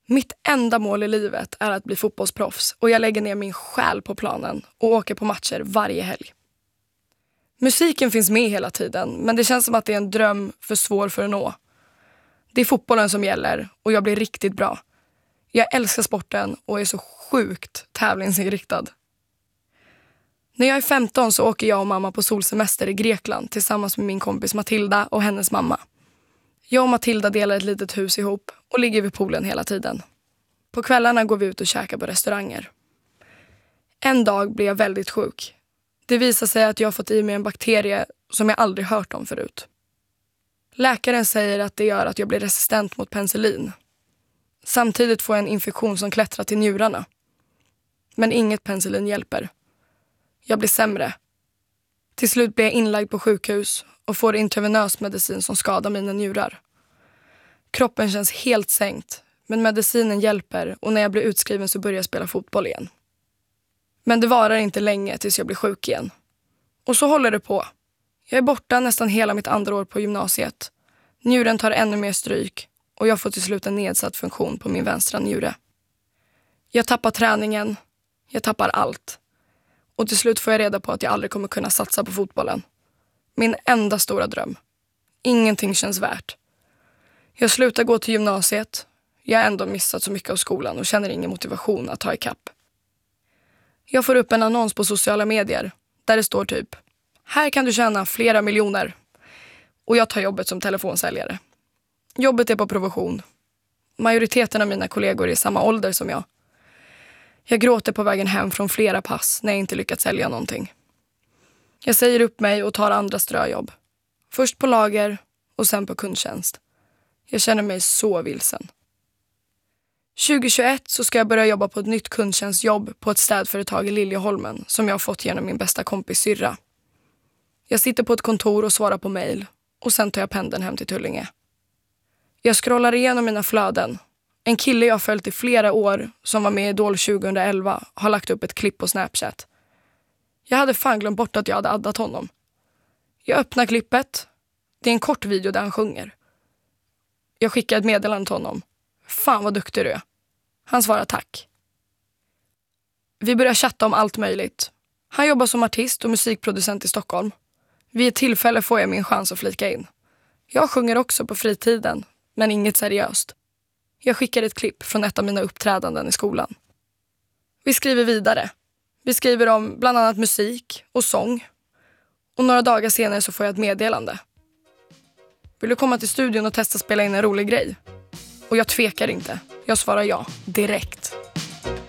Mitt enda mål i livet är att bli fotbollsproffs och jag lägger ner min själ på planen och åker på matcher varje helg. Musiken finns med hela tiden, men det känns som att det är en dröm för svår för att nå. Det är fotbollen som gäller och jag blir riktigt bra. Jag älskar sporten och är så sjukt tävlingsinriktad. När jag är 15 så åker jag och mamma på solsemester i Grekland tillsammans med min kompis Matilda och hennes mamma. Jag och Matilda delar ett litet hus ihop och ligger vid poolen hela tiden. På kvällarna går vi ut och käkar på restauranger. En dag blir jag väldigt sjuk. Det visar sig att jag har fått i mig en bakterie som jag aldrig hört om förut. Läkaren säger att det gör att jag blir resistent mot penicillin. Samtidigt får jag en infektion som klättrar till njurarna. Men inget penicillin hjälper. Jag blir sämre. Till slut blir jag inlagd på sjukhus och får intravenös medicin som skadar mina njurar. Kroppen känns helt sänkt, men medicinen hjälper och när jag blir utskriven så börjar jag spela fotboll igen. Men det varar inte länge tills jag blir sjuk igen. Och så håller det på. Jag är borta nästan hela mitt andra år på gymnasiet. Njuren tar ännu mer stryk och jag får till slut en nedsatt funktion på min vänstra njure. Jag tappar träningen, jag tappar allt. Och till slut får jag reda på att jag aldrig kommer kunna satsa på fotbollen. Min enda stora dröm. Ingenting känns värt. Jag slutar gå till gymnasiet. Jag har ändå missat så mycket av skolan och känner ingen motivation att ta ikapp. Jag får upp en annons på sociala medier där det står typ: här kan du tjäna flera miljoner. Och jag tar jobbet som telefonsäljare. Jobbet är på provision. Majoriteten av mina kollegor är i samma ålder som jag. Jag gråter på vägen hem från flera pass när jag inte lyckats sälja någonting. Jag säger upp mig och tar andra ströjobb. Först på lager och sen på kundtjänst. Jag känner mig så vilsen. 2021 så ska jag börja jobba på ett nytt kundtjänstjobb på ett städföretag i Liljeholmen som jag har fått genom min bästa kompis syrra. Jag sitter på ett kontor och svarar på mejl och sen tar jag pendeln hem till Tullinge. Jag scrollar igenom mina flöden. En kille jag har följt i flera år som var med i Idol 2011 har lagt upp ett klipp på Snapchat. Jag hade fan glömt bort att jag hade addat honom. Jag öppnar klippet. Det är en kort video där han sjunger. Jag skickar ett meddelande till honom. Fan vad duktig du är. Han svarar tack. Vi börjar chatta om allt möjligt. Han jobbar som artist och musikproducent i Stockholm. Vid ett tillfälle får jag min chans att flika in. Jag sjunger också på fritiden, men inget seriöst. Jag skickar ett klipp från ett av mina uppträdanden i skolan. Vi skriver vidare. Vi skriver om bland annat musik och sång. Och några dagar senare så får jag ett meddelande. Vill du komma till studion och testa spela in en rolig grej? Och jag tvekar inte. Jag svarar ja, direkt.